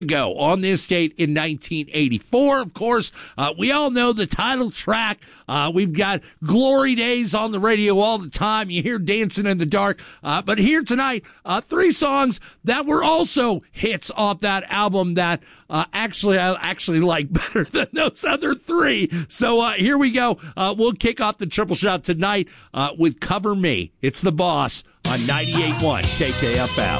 ago on this date in 1984. Of course, we all know the title track. We've got Glory Days on the radio all the time. You hear Dancing in the Dark. But here tonight, three songs that were also hits off that album that I actually like better than those other three. So here we go. We'll kick off the triple shot tonight with Cover Me. It's The Boss on 98.1 KKFL.